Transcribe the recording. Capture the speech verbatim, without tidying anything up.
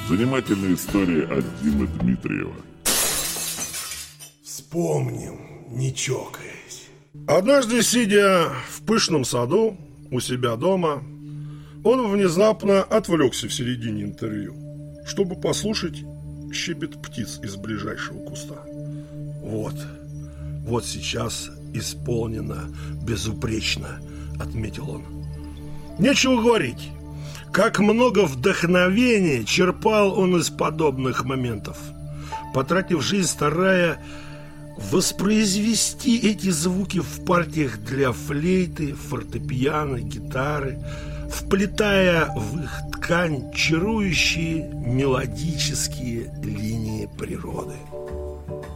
Занимательная история от Димы Дмитриева. Вспомним, не чокаясь. Однажды, сидя в пышном саду у себя дома, он внезапно отвлекся в середине интервью, чтобы послушать щебет птиц из ближайшего куста. Вот, вот сейчас исполнено безупречно, отметил он. Нечего говорить, как много вдохновения черпал он из подобных моментов, потратив жизнь, старая воспроизвести эти звуки в партиях для флейты, фортепиано, гитары, вплетая в их ткань чарующие мелодические линии природы.